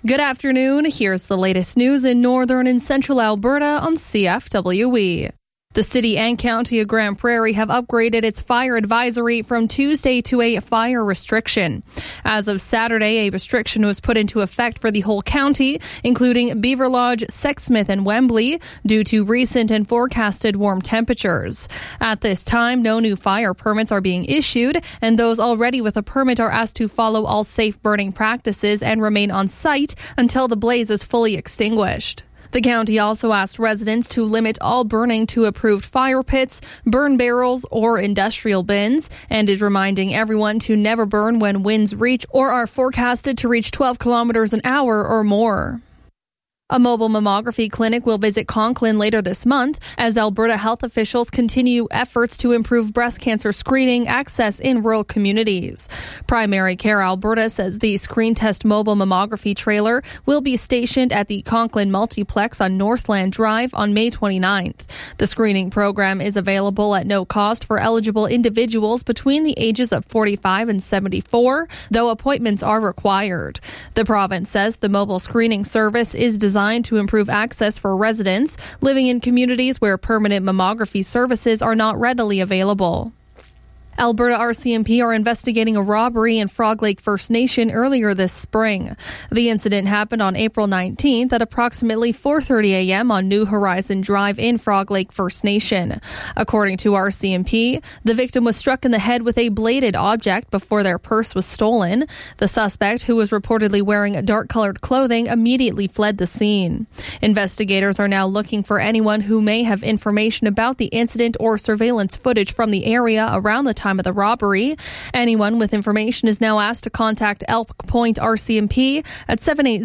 Good afternoon. Here's the latest news in northern and central Alberta on CFWE. The city and county of Grande Prairie have upgraded its fire advisory from Tuesday to a fire restriction. As of Saturday, a restriction was put into effect for the whole county, including Beaver Lodge, Sexsmith, and Wembley, due to recent and forecasted warm temperatures. At this time, no new fire permits are being issued, and those already with a permit are asked to follow all safe burning practices and remain on site until the blaze is fully extinguished. The county also asked residents to limit all burning to approved fire pits, burn barrels, or industrial bins, and is reminding everyone to never burn when winds reach or are forecasted to reach 12 kilometers an hour or more. A mobile mammography clinic will visit Conklin later this month as Alberta health officials continue efforts to improve breast cancer screening access in rural communities. Primary Care Alberta says the Screen Test mobile mammography trailer will be stationed at the Conklin Multiplex on Northland Drive on May 29th. The screening program is available at no cost for eligible individuals between the ages of 45 and 74, though appointments are required. The province says the mobile screening service is designed to improve access for residents living in communities where permanent mammography services are not readily available. Alberta RCMP are investigating a robbery in Frog Lake First Nation earlier this spring. The incident happened on April 19th at approximately 4:30 a.m. on New Horizon Drive in Frog Lake First Nation. According to RCMP, the victim was struck in the head with a bladed object before their purse was stolen. The suspect, who was reportedly wearing dark-colored clothing, immediately fled the scene. Investigators are now looking for anyone who may have information about the incident or surveillance footage from the area around the time of the robbery. Anyone with information is now asked to contact Elk Point RCMP at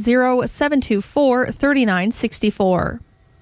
780-724-3964.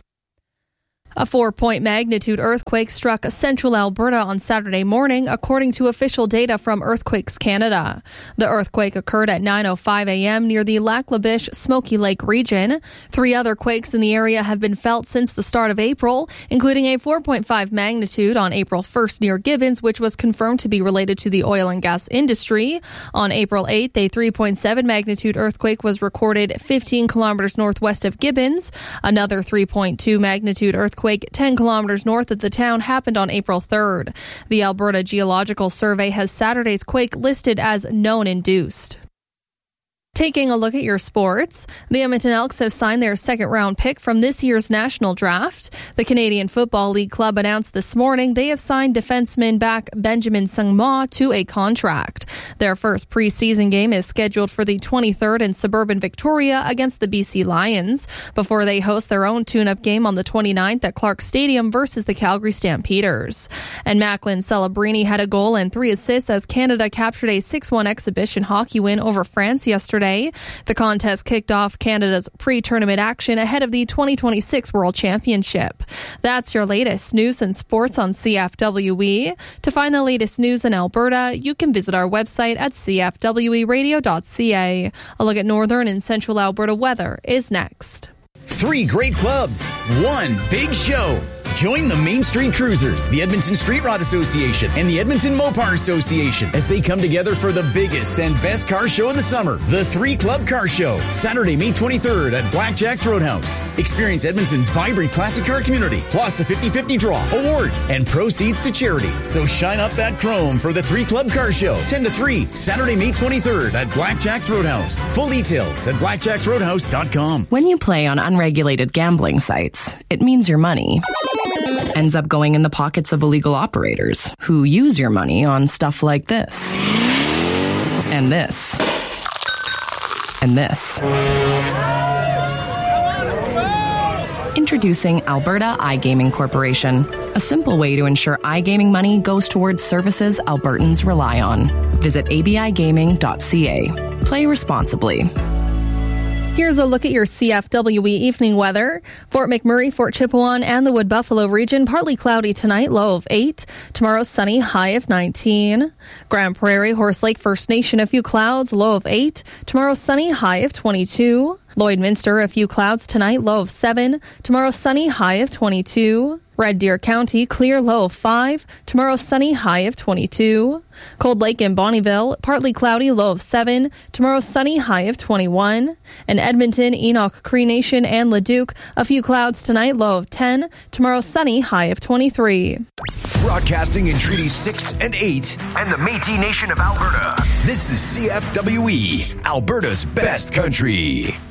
A 4-point magnitude earthquake struck central Alberta on Saturday morning, according to official data from Earthquakes Canada. The earthquake occurred at 9:05 a.m. near the Lac La Biche Smoky Lake region. 3 other quakes in the area have been felt since the start of April, including a 4.5 magnitude on April 1st near Gibbons, which was confirmed to be related to the oil and gas industry. On April 8th, a 3.7 magnitude earthquake was recorded 15 kilometers northwest of Gibbons. Another 3.2 magnitude earthquake 10 kilometers north of the town happened on April 3rd. The Alberta Geological Survey has Saturday's quake listed as known-induced. Taking a look at your sports, the Edmonton Elks have signed their second-round pick from this year's national draft. The Canadian Football League club announced this morning they have signed defenseman back Benjamin Sangma to a contract. Their first preseason game is scheduled for the 23rd in suburban Victoria against the BC Lions, before they host their own tune-up game on the 29th at Clark Stadium versus the Calgary Stampeders. And Macklin Celebrini had a goal and 3 assists as Canada captured a 6-1 exhibition hockey win over France yesterday. The contest kicked off Canada's pre-tournament action ahead of the 2026 World Championship. That's your latest news and sports on CFWE. To find the latest news in Alberta, you can visit our website at cfweradio.ca. A look at northern and central Alberta weather is next. 3 great clubs, 1 big show. Join the Main Street Cruisers, the Edmonton Street Rod Association, and the Edmonton Mopar Association as they come together for the biggest and best car show of the summer, the 3 Club Car Show, Saturday, May 23rd at Blackjack's Roadhouse. Experience Edmonton's vibrant classic car community, plus a 50-50 draw, awards, and proceeds to charity. So shine up that chrome for the 3 Club Car Show, 10 to 3, Saturday, May 23rd at Blackjack's Roadhouse. Full details at blackjacksroadhouse.com. When you play on unregulated gambling sites, it means your money ends up going in the pockets of illegal operators who use your money on stuff like this. And this. And this. Introducing Alberta iGaming Corporation, a simple way to ensure iGaming money goes towards services Albertans rely on. Visit abigaming.ca. Play responsibly. Here's a look at your CFWE evening weather. Fort McMurray, Fort Chipewyan, and the Wood Buffalo region, partly cloudy tonight, low of 8. Tomorrow, sunny, high of 19. Grande Prairie, Horse Lake First Nation, a few clouds, low of 8. Tomorrow, sunny, high of 22. Lloydminster, a few clouds tonight, low of 7. Tomorrow, sunny, high of 22. Red Deer County, clear, low of 5. Tomorrow, sunny, high of 22. Cold Lake and Bonnyville, partly cloudy, low of 7. Tomorrow, sunny, high of 21. And Edmonton, Enoch, Cree Nation, and Leduc, a few clouds tonight, low of 10. Tomorrow, sunny, high of 23. Broadcasting in Treaty 6 and 8 and the Métis Nation of Alberta. This is CFWE, Alberta's best country.